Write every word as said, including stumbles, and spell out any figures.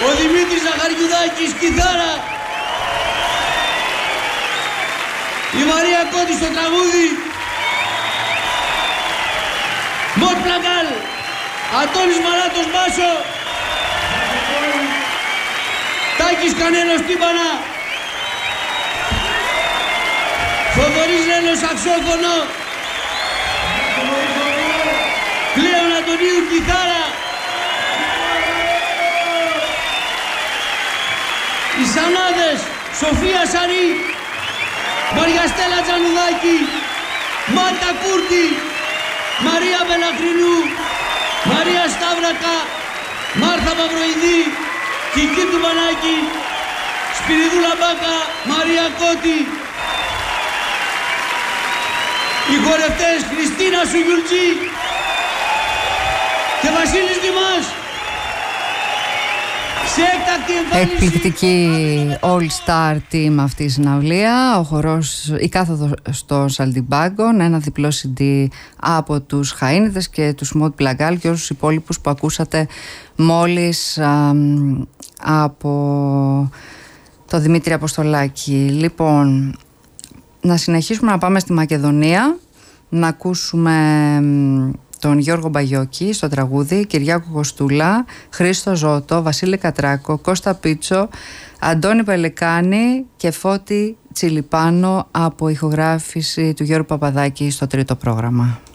Ο Δημήτρης Ζαχαριουδάκης, κιθάρα. Η Μαρία Κώτη στο τραγούδι. Μοτ Πλακάλ, Αντώνης Μαράτος μπάσο. Τάκης Κανέλος τύμπανα. Θοδωρής Ρέλος σαξόφωνο. Πλέον Αντωνίου κιθάρα. Οι Σανάδες, Σοφία Σαρή, Μαριαστέλα Τζανουδάκη, Μάτα Κούρτη, Μαρία Βελαχρινού, Μαρία Σταύρακα, Μάρθα Παυροειδή, Κική του Μανάκη, Σπυριδούλα Μπάκα, Μαρία Κώτη. Οι χορευτές Χριστίνα Σουγιουλτζή και Βασίλης Δημάς. Εκπληκτική all-star team αυτή η συναυλία. Ο χορός, η κάθοδο στο Σαλτιμπάγκον, ένα διπλό σι ντι από τους Χαΐνιδες και τους Μοτ Πλαγκάλ και όσους υπόλοιπους που ακούσατε μόλις α, από το Δημήτρη Αποστολάκη. Λοιπόν, να συνεχίσουμε να πάμε στη Μακεδονία, να ακούσουμε τον Γιώργο Μπαγιώκη στο τραγούδι, Κυριάκο Κοστούλα, Χρήστο Ζώτο, Βασίλη Κατράκο, Κώστα Πίτσο, Αντώνη Πελεκάνη και Φώτη Τσιλιπάνο από ηχογράφηση του Γιώργου Παπαδάκη στο τρίτο πρόγραμμα.